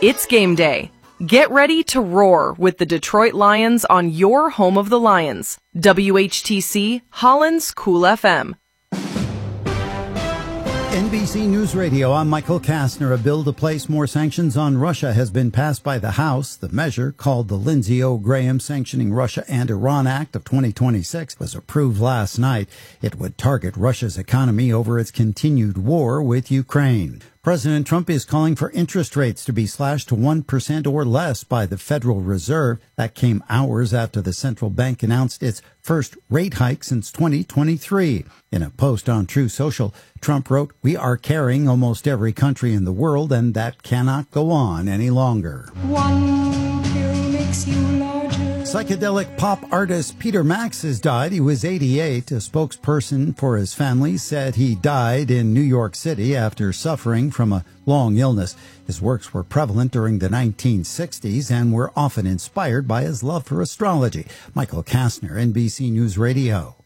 It's game day. Get ready to roar with the Detroit Lions on your home of the Lions. WHTC, Holland's Cool FM. NBC News Radio, I'm Michael Kastner. A bill to place more sanctions on Russia has been passed by the House. The measure, called the Lindsey O. Graham Sanctioning Russia and Iran Act of 2026, was approved last night. It would target Russia's economy over its continued war with Ukraine. President Trump is calling for interest rates to be slashed to 1% or less by the Federal Reserve. That came hours after the central bank announced its first rate hike since 2023. In a post on True Social, Trump wrote, "We are carrying almost every country in the world, and that cannot go on any longer." One pill makes you larger. Psychedelic pop artist Peter Max has died. He was 88. A spokesperson for his family said he died in New York City after suffering from a long illness. His works were prevalent during the 1960s and were often inspired by his love for astrology. Michael Kastner, NBC News Radio.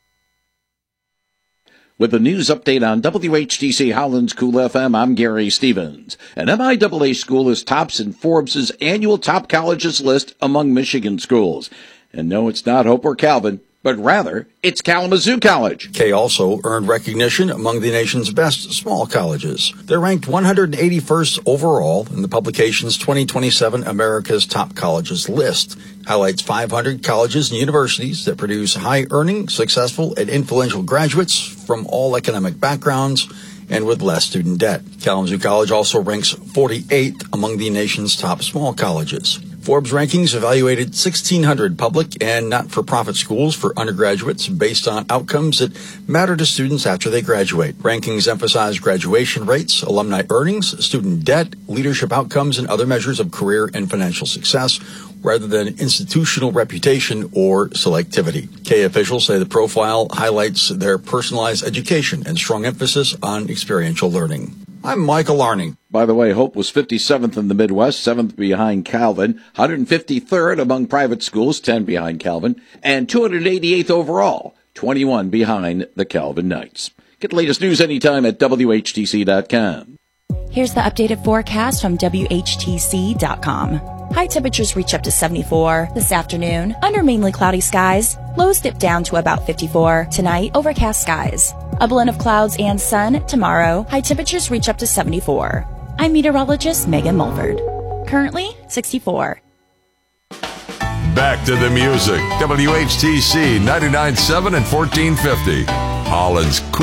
With the news update on WHTC Holland's Cool FM, I'm Gary Stevens. An MIAA school is tops in Forbes' annual top colleges list among Michigan schools. And no, it's not Hope or Calvin, but rather, it's Kalamazoo College. K also earned recognition among the nation's best small colleges. They're ranked 181st overall in the publication's 2027 America's Top Colleges list. Highlights 500 colleges and universities that produce high-earning, successful, and influential graduates from all economic backgrounds and with less student debt. Kalamazoo College also ranks 48th among the nation's top small colleges. Forbes rankings evaluated 1,600 public and not-for-profit schools for undergraduates based on outcomes that matter to students after they graduate. Rankings emphasize graduation rates, alumni earnings, student debt, leadership outcomes, and other measures of career and financial success, rather than institutional reputation or selectivity. K officials say the profile highlights their personalized education and strong emphasis on experiential learning. I'm Michael Larney. By the way, Hope was 57th in the Midwest, 7th behind Calvin, 153rd among private schools, 10 behind Calvin, and 288th overall, 21 behind the Calvin Knights. Get the latest news anytime at WHTC.com. Here's the updated forecast from WHTC.com. High temperatures reach up to 74 this afternoon under mainly cloudy skies. Lows dip down to about 54. Tonight, overcast skies. A blend of clouds and sun tomorrow. High temperatures reach up to 74. I'm meteorologist Megan Mulford. Currently, 64. Back to the music. WHTC 99.7 and 1450. Holland's